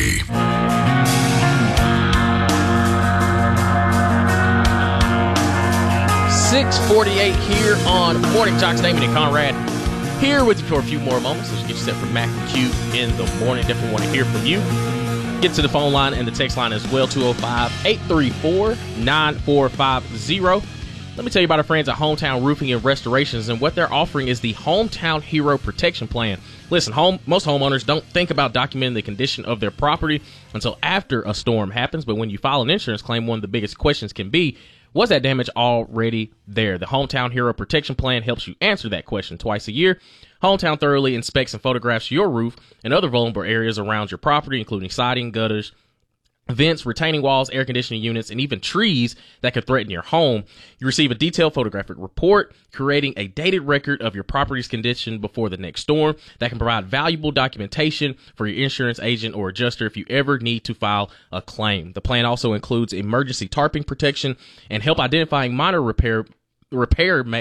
Speaker 2: six forty-eight here on Morning Jocks. Damon and Conrad here with you for a few more moments. Let's get you set for Mac and Q in the morning. Definitely want to hear from you. Get to the phone line and the text line as well, two oh five, eight three four, nine four five zero. Let me tell you about our friends at Hometown Roofing and Restorations, and what they're offering is the Hometown Hero Protection Plan. Listen, home, most homeowners don't think about documenting the condition of their property until after a storm happens, but when you file an insurance claim, one of the biggest questions can be, was that damage already there? The Hometown Hero Protection Plan helps you answer that question twice a year. Hometown thoroughly inspects and photographs your roof and other vulnerable areas around your property, including siding, gutters, vents, retaining walls, air conditioning units, and even trees that could threaten your home. You receive a detailed photographic report, creating a dated record of your property's condition before the next storm that can provide valuable documentation for your insurance agent or adjuster if you ever need to file a claim. The plan also includes emergency tarping protection and help identifying minor repair repair